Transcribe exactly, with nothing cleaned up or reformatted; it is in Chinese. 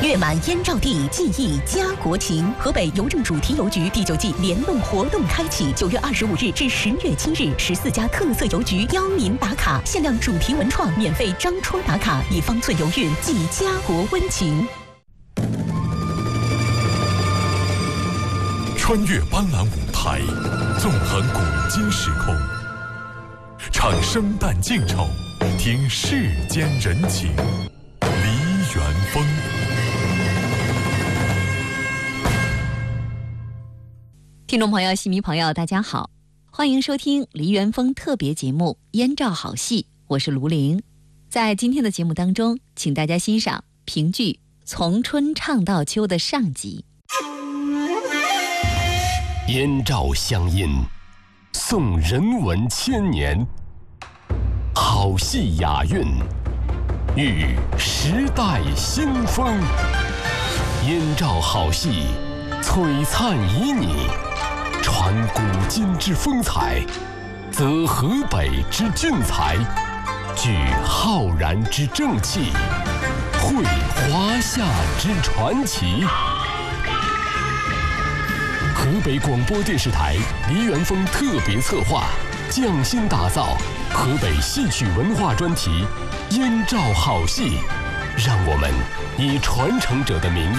月满燕赵地，记忆家国情。河北邮政主题邮局第九季联动活动开启，九月二十五日至十月七日，十四家特色邮局邀您打卡，限量主题文创，免费张戳打卡，以方寸邮运，寄家国温情。 穿越斑斓舞台，纵横古今时空，唱生旦净丑，听世间人情。梨园风。 听众朋友、戏迷朋友，大家好，欢迎收听梨园风特别节目《燕赵好戏》，我是卢玲。在今天的节目当中，请大家欣赏评剧《从春唱到秋》的上集。 燕赵乡音，颂人文千年，好戏雅韵，遇时代新风。燕赵好戏，璀璨旖旎，传古今之风采，则河北之俊才，聚浩然之正气，绘华夏之传奇。河北广播电视台梨园风特别策划，匠心打造河北戏曲文化专题《燕赵好戏》，让我们以传承者的名义